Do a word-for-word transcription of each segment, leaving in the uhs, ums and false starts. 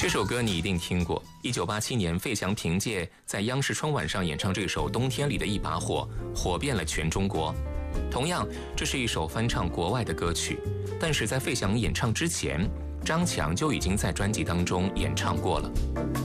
这首歌你一定听过。一九八七年，费翔凭借在央视春晚上演唱这首《冬天里的一把火》，火遍了全中国。同样，这是一首翻唱国外的歌曲，但是在费翔演唱之前，张强就已经在专辑当中演唱过了。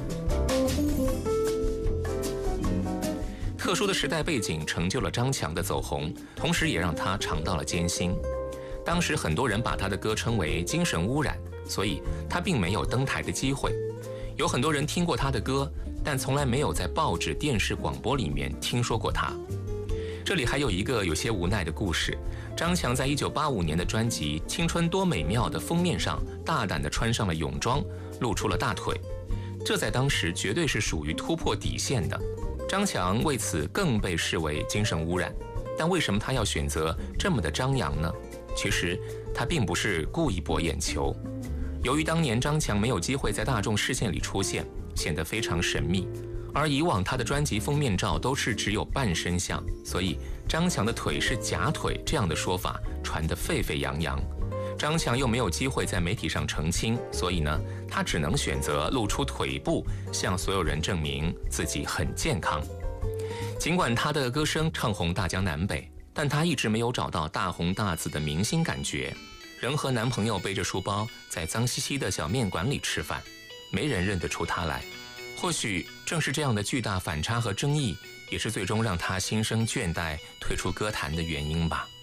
特殊的时代背景成就了张强的走红，同时也让他尝到了艰辛。当时很多人把他的歌称为精神污染，所以他并没有登台的机会。有很多人听过他的歌，但从来没有在报纸、电视、广播里面听说过他。这里还有一个有些无奈的故事，张强在一九八五年的专辑《青春多美妙》的封面上大胆地穿上了泳装，露出了大腿，这在当时绝对是属于突破底线的。张强为此更被视为精神污染，但为什么他要选择这么的张扬呢？其实他并不是故意博眼球。由于当年张强没有机会在大众视线里出现，显得非常神秘，而以往他的专辑封面照都是只有半身像，所以张强的腿是假腿这样的说法传得沸沸扬扬。张强又没有机会在媒体上澄清，所以呢，他只能选择露出腿部，向所有人证明自己很健康。尽管他的歌声唱红大江南北，但他一直没有找到大红大紫的明星感觉，仍和男朋友背着书包在脏兮兮的小面馆里吃饭，没人认得出他来。或许正是这样的巨大反差和争议，也是最终让他心生倦怠退出歌坛的原因吧。